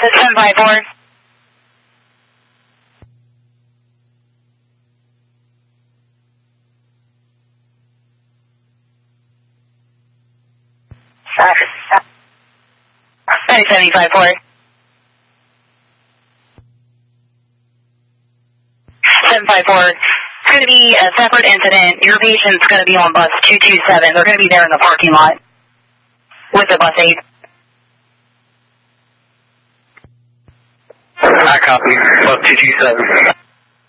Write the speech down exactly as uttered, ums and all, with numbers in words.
This is seven five four. Sorry, seven five four. seven five four. It's going to be a separate incident. Your patient's going to be on bus two two seven. They're going to be there in the parking lot with the bus aide. I copy. Bus two two seven.